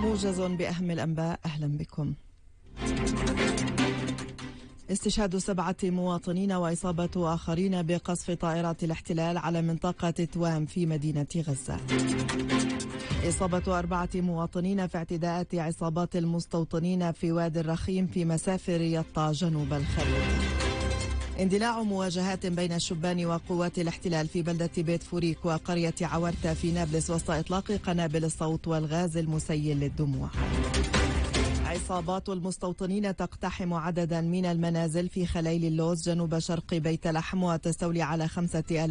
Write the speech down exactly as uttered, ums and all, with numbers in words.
موجز بأهم الأنباء، أهلا بكم. استشهاد سبعة مواطنين وإصابة آخرين بقصف طائرات الاحتلال على منطقة توام في مدينة غزة. إصابة أربعة مواطنين في اعتداءات عصابات المستوطنين في وادي الرخيم في مسافر يطا جنوب الخليل. اندلاع مواجهات بين الشبان وقوات الاحتلال في بلدة بيت فوريك وقرية عورتا في نابلس وسط إطلاق قنابل الصوت والغاز المسيل للدموع. عصابات المستوطنين تقتحم عددا من المنازل في خليل اللوز جنوب شرق بيت لحم وتستولي على خمسة